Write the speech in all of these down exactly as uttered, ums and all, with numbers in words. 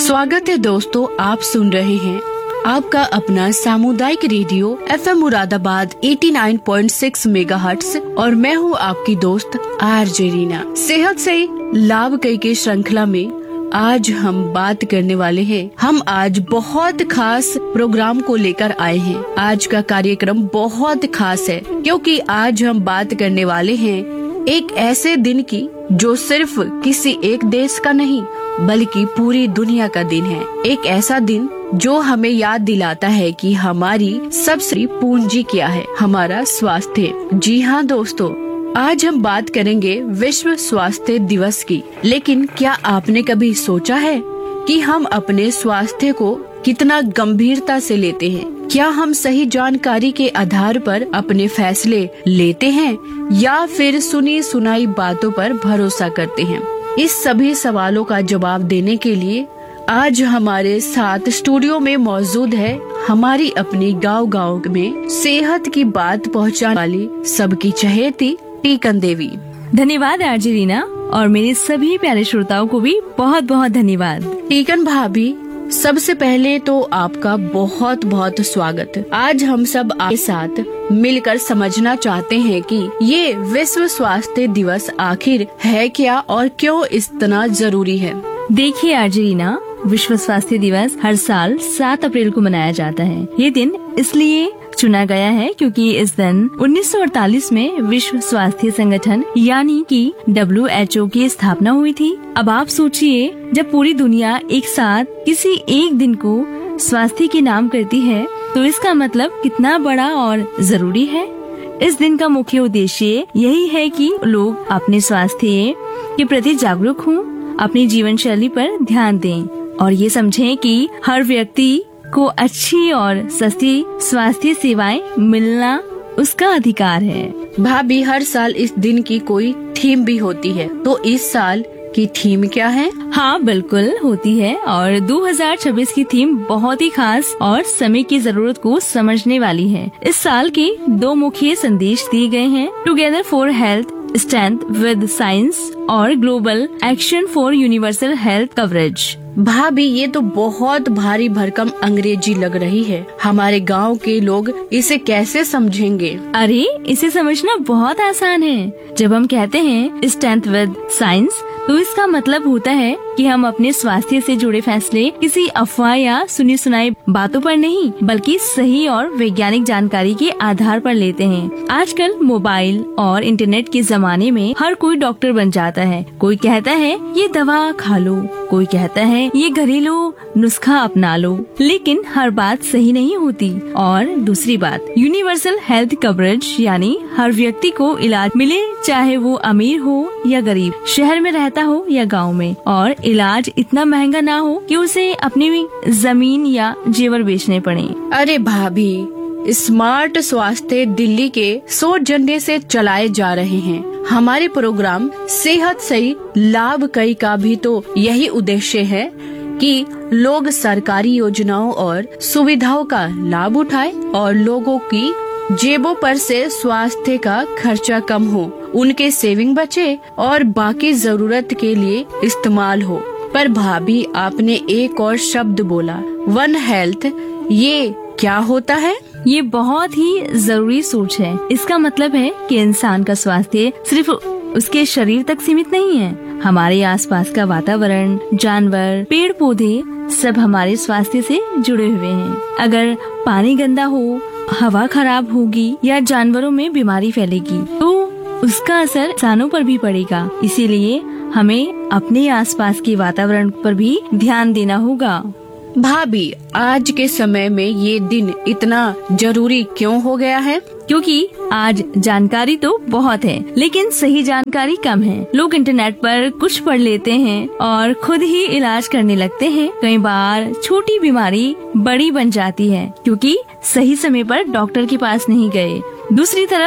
स्वागत है दोस्तों, आप सुन रहे हैं आपका अपना सामुदायिक रेडियो एफ एम मुरादाबाद नवासी पॉइंट छह मेगाहर्ट्ज और मैं हूं आपकी दोस्त आरजे रीना। सेहत से लाभ कई के श्रृंखला में आज हम बात करने वाले हैं। हम आज बहुत खास प्रोग्राम को लेकर आए हैं। आज का कार्यक्रम बहुत खास है क्योंकि आज हम बात करने वाले हैं एक ऐसे दिन की जो सिर्फ किसी एक देश का नहीं बल्कि पूरी दुनिया का दिन है। एक ऐसा दिन जो हमें याद दिलाता है कि हमारी सबसे पूंजी क्या है, हमारा स्वास्थ्य। जी हाँ दोस्तों, आज हम बात करेंगे विश्व स्वास्थ्य दिवस की। लेकिन क्या आपने कभी सोचा है कि हम अपने स्वास्थ्य को कितना गंभीरता से लेते हैं? क्या हम सही जानकारी के आधार पर अपने फैसले लेते हैं या फिर सुनी सुनाई बातों पर भरोसा करते हैं? इस सभी सवालों का जवाब देने के लिए आज हमारे साथ स्टूडियो में मौजूद है हमारी अपनी गांव-गांव में सेहत की बात पहुंचाने वाली सबकी चहेती टीकन देवी। धन्यवाद आरजे रीना, और मेरे सभी प्यारे श्रोताओं को भी बहुत बहुत धन्यवाद। टीकन भाभी, सबसे पहले तो आपका बहुत बहुत स्वागत। आज हम सब आपके साथ मिलकर समझना चाहते हैं कि ये विश्व स्वास्थ्य दिवस आखिर है क्या और क्यों इतना जरूरी है। देखिए आरजे रीना, विश्व स्वास्थ्य दिवस हर साल सात अप्रैल को मनाया जाता है। ये दिन इसलिए चुना गया है क्योंकि इस दिन उन्नीस सौ अड़तालीस में विश्व स्वास्थ्य संगठन यानी कि डब्ल्यू एच ओ की स्थापना हुई थी। अब आप सोचिए, जब पूरी दुनिया एक साथ किसी एक दिन को स्वास्थ्य के नाम करती है तो इसका मतलब कितना बड़ा और जरूरी है। इस दिन का मुख्य उद्देश्य यही है कि लोग अपने स्वास्थ्य के प्रति जागरूक हों, अपनी जीवन शैली पर ध्यान दें और ये समझें कि हर व्यक्ति को अच्छी और सस्ती स्वास्थ्य सेवाएं मिलना उसका अधिकार है। भाभी, हर साल इस दिन की कोई थीम भी होती है, तो इस साल की थीम क्या है? हाँ बिल्कुल होती है, और दो हज़ार छब्बीस की थीम बहुत ही खास और समय की जरूरत को समझने वाली है। इस साल के दो मुख्य संदेश दिए गए हैं, together for health strength with science और global action for universal health coverage. भाभी, ये तो बहुत भारी भरकम अंग्रेजी लग रही है। हमारे गांव के लोग इसे कैसे समझेंगे? अरे, इसे समझना बहुत आसान है। जब हम कहते हैं स्ट्रेंथ विद साइंस तो इसका मतलब होता है कि हम अपने स्वास्थ्य से जुड़े फैसले किसी अफवाह या सुनी सुनाई बातों पर नहीं बल्कि सही और वैज्ञानिक जानकारी के आधार पर लेते हैं। आजकल मोबाइल और इंटरनेट के जमाने में हर कोई डॉक्टर बन जाता है। कोई कहता है ये दवा खा लो, कोई कहता है ये घरेलू नुस्खा अपना लो, लेकिन हर बात सही नहीं होती। और दूसरी बात, यूनिवर्सल हेल्थ कवरेज यानी हर व्यक्ति को इलाज मिले, चाहे वो अमीर हो या गरीब, शहर में रहता हो या गांव में, और इलाज इतना महंगा ना हो कि उसे अपनी जमीन या जेवर बेचने पड़े। अरे भाभी, स्मार्ट स्वास्थ्य दिल्ली के सौजन्य से चलाए जा रहे हैं। हमारे प्रोग्राम सेहत सही लाभ कई का भी तो यही उद्देश्य है कि लोग सरकारी योजनाओं और सुविधाओं का लाभ उठाए और लोगों की जेबों पर से स्वास्थ्य का खर्चा कम हो, उनके सेविंग बचे और बाकी जरूरत के लिए इस्तेमाल हो। पर भाभी, आपने एक और शब्द बोला, वन हेल्थ, ये क्या होता है? ये बहुत ही जरूरी सोच है। इसका मतलब है कि इंसान का स्वास्थ्य सिर्फ उसके शरीर तक सीमित नहीं है। हमारे आसपास का वातावरण, जानवर, पेड़ पौधे सब हमारे स्वास्थ्य से जुड़े हुए हैं। अगर पानी गंदा हो, हवा खराब होगी या जानवरों में बीमारी फैलेगी तो उसका असर इंसानों पर भी पड़ेगा। इसीलिए हमें अपने आसपास के वातावरण पर भी ध्यान देना होगा। भाभी, आज के समय में ये दिन इतना जरूरी क्यों हो गया है? क्योंकि आज जानकारी तो बहुत है लेकिन सही जानकारी कम है। लोग इंटरनेट पर कुछ पढ़ लेते हैं और खुद ही इलाज करने लगते हैं। कई बार छोटी बीमारी बड़ी बन जाती है क्योंकि सही समय पर डॉक्टर के पास नहीं गए। दूसरी तरफ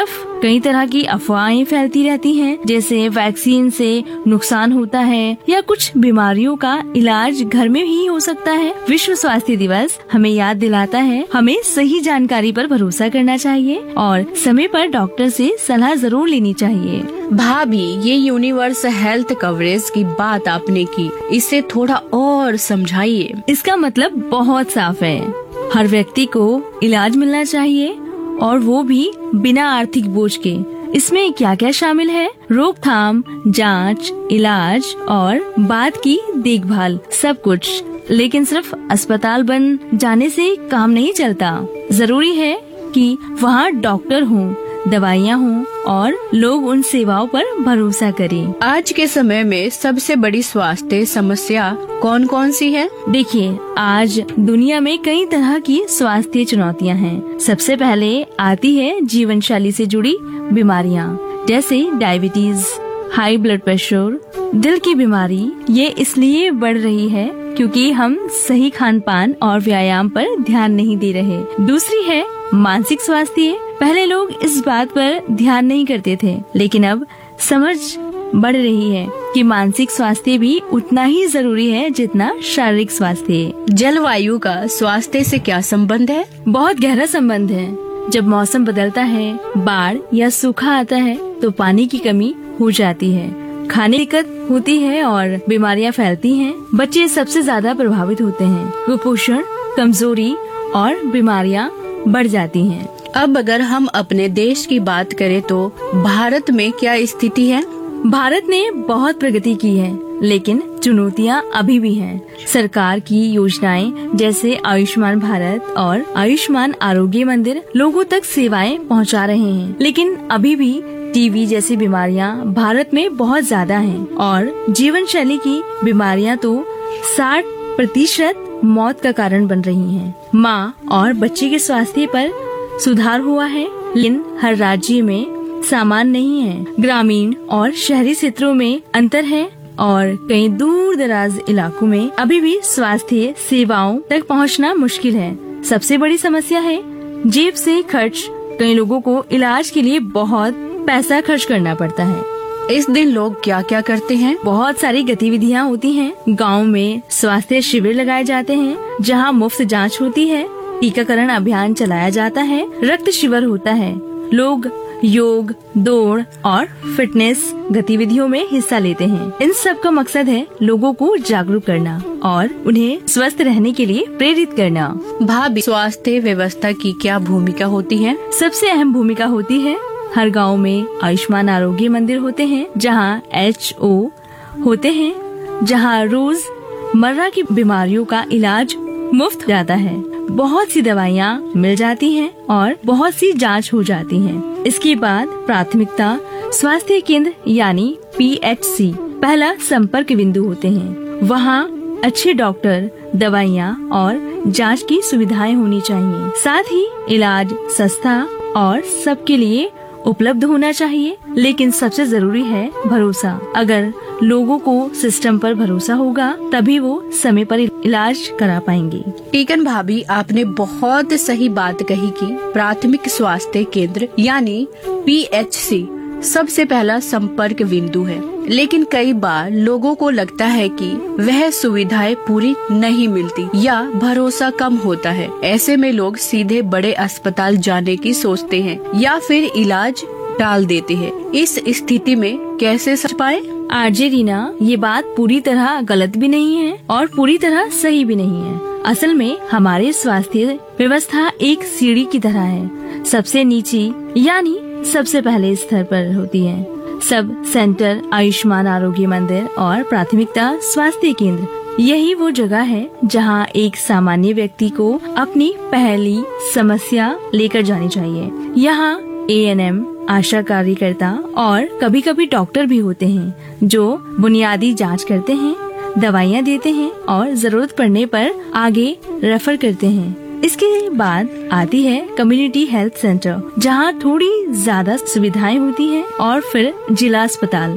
कई तरह की अफवाहें फैलती रहती हैं, जैसे वैक्सीन से नुकसान होता है या कुछ बीमारियों का इलाज घर में ही हो सकता है। विश्व स्वास्थ्य दिवस हमें याद दिलाता है हमें सही जानकारी पर भरोसा करना चाहिए और समय पर डॉक्टर से सलाह जरूर लेनी चाहिए। भाभी, ये यूनिवर्सल हेल्थ कवरेज की बात आपने की, इसे थोड़ा और समझाइए। इसका मतलब बहुत साफ है, हर व्यक्ति को इलाज मिलना चाहिए और वो भी बिना आर्थिक बोझ के। इसमें क्या क्या शामिल है? रोकथाम, जांच, इलाज और बाद की देखभाल, सब कुछ। लेकिन सिर्फ अस्पताल बन जाने से काम नहीं चलता। जरूरी है कि वहाँ डॉक्टर हों, दवाइयाँ हों और लोग उन सेवाओं पर भरोसा करें। आज के समय में सबसे बड़ी स्वास्थ्य समस्या कौन कौन सी है? देखिए, आज दुनिया में कई तरह की स्वास्थ्य चुनौतियाँ हैं। सबसे पहले आती है जीवन शैली से जुड़ी बीमारियाँ, जैसे डायबिटीज, हाई ब्लड प्रेशर, दिल की बीमारी। ये इसलिए बढ़ रही है क्योंकि हम सही खान पान और व्यायाम पर ध्यान नहीं दे रहे। दूसरी है मानसिक स्वास्थ्य। पहले लोग इस बात पर ध्यान नहीं करते थे, लेकिन अब समझ बढ़ रही है कि मानसिक स्वास्थ्य भी उतना ही जरूरी है जितना शारीरिक स्वास्थ्य। जलवायु का स्वास्थ्य से क्या संबंध है? बहुत गहरा संबंध है। जब मौसम बदलता है, बाढ़ या सूखा आता है तो पानी की कमी हो जाती है, खाने की दिक्कत होती है और बीमारियां फैलती हैं। बच्चे सबसे ज्यादा प्रभावित होते हैं। कुपोषण, कमजोरी और बीमारियां बढ़ जाती हैं। अब अगर हम अपने देश की बात करें तो भारत में क्या स्थिति है? भारत ने बहुत प्रगति की है, लेकिन चुनौतियां अभी भी हैं। सरकार की योजनाएं जैसे आयुष्मान भारत और आयुष्मान आरोग्य मंदिर लोगों तक सेवाएं पहुंचा रहे हैं, लेकिन अभी भी टीबी जैसी बीमारियां भारत में बहुत ज्यादा हैं और जीवन शैली की बीमारियां तो साठ प्रतिशत मौत का कारण बन रही हैं। माँ और बच्चे के स्वास्थ्य पर सुधार हुआ है, लेकिन हर राज्य में समान नहीं है। ग्रामीण और शहरी क्षेत्रों में अंतर है और कई दूर दराज इलाकों में अभी भी स्वास्थ्य सेवाओं तक पहुंचना मुश्किल है। सबसे बड़ी समस्या है जेब से खर्च। कई लोगों को इलाज के लिए बहुत पैसा खर्च करना पड़ता है। इस दिन लोग क्या क्या करते हैं? बहुत सारी गतिविधियाँ होती हैं। गांव में स्वास्थ्य शिविर लगाए जाते हैं जहां मुफ्त जांच होती है, टीकाकरण अभियान चलाया जाता है, रक्त शिविर होता है। लोग योग, दौड़ और फिटनेस गतिविधियों में हिस्सा लेते हैं। इन सब का मकसद है लोगों को जागरूक करना और उन्हें स्वस्थ रहने के लिए प्रेरित करना। भाभी, स्वास्थ्य व्यवस्था की क्या भूमिका होती है? सबसे अहम भूमिका होती है। हर गांव में आयुष्मान आरोग्य मंदिर होते हैं जहां एच ओ होते हैं, जहां रोज मर्रा की बीमारियों का इलाज मुफ्त जाता है। बहुत सी दवाइयाँ मिल जाती हैं और बहुत सी जांच हो जाती हैं। इसके बाद प्राथमिकता स्वास्थ्य केंद्र यानी पी एच सी पहला संपर्क बिंदु होते हैं। वहाँ अच्छे डॉक्टर, दवाइयाँ और जांच की सुविधाएं होनी चाहिए। साथ ही इलाज सस्ता और सबके लिए उपलब्ध होना चाहिए। लेकिन सबसे जरूरी है भरोसा। अगर लोगों को सिस्टम पर भरोसा होगा तभी वो समय पर इलाज करा पाएंगे। टीकन भाभी, आपने बहुत सही बात कही कि प्राथमिक स्वास्थ्य केंद्र यानी पी एच सी सबसे पहला संपर्क बिंदु है, लेकिन कई बार लोगों को लगता है कि वह सुविधाएं पूरी नहीं मिलती या भरोसा कम होता है। ऐसे में लोग सीधे बड़े अस्पताल जाने की सोचते हैं या फिर इलाज टाल देते हैं। इस स्थिति में कैसे समझ पाए? आरजे रीना, ये बात पूरी तरह गलत भी नहीं है और पूरी तरह सही भी नहीं है। असल में हमारे स्वास्थ्य व्यवस्था एक सीढ़ी की तरह है। सबसे नीचे यानी सबसे पहले स्तर पर होती है सब सेंटर, आयुष्मान आरोग्य मंदिर और प्राथमिकता स्वास्थ्य केंद्र। यही वो जगह है जहां एक सामान्य व्यक्ति को अपनी पहली समस्या लेकर जानी चाहिए। यहाँ ए एन एम, आशा कार्यकर्ता और कभी कभी डॉक्टर भी होते हैं जो बुनियादी जांच करते हैं, दवाइयाँ देते हैं और जरूरत पड़ने पर आगे रेफर करते हैं। इसके बाद आती है कम्युनिटी हेल्थ सेंटर, जहां थोड़ी ज्यादा सुविधाएं होती हैं और फिर जिला अस्पताल।